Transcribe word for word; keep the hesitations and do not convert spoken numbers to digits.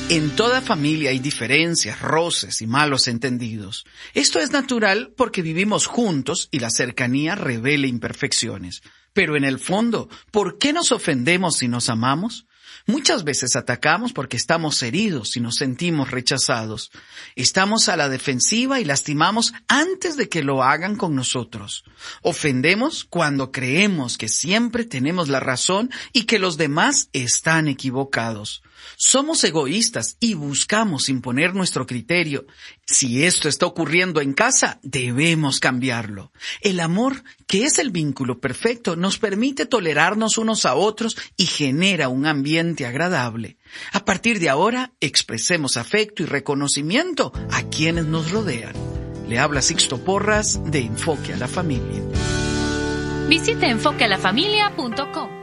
En toda familia hay diferencias, roces y malos entendidos. Esto es natural porque vivimos juntos y la cercanía revela imperfecciones. Pero en el fondo, ¿por qué nos ofendemos si nos amamos? Muchas veces atacamos porque estamos heridos y nos sentimos rechazados. Estamos a la defensiva y lastimamos antes de que lo hagan con nosotros. Ofendemos cuando creemos que siempre tenemos la razón y que los demás están equivocados. Somos egoístas y buscamos imponer nuestro criterio. Si esto está ocurriendo en casa, debemos cambiarlo. El amor, que es el vínculo perfecto, nos permite tolerarnos unos a otros y genera un ambiente agradable. A partir de ahora, expresemos afecto y reconocimiento a quienes nos rodean. Le habla Sixto Porras de Enfoque a la Familia. Visite enfoque a la familia punto com.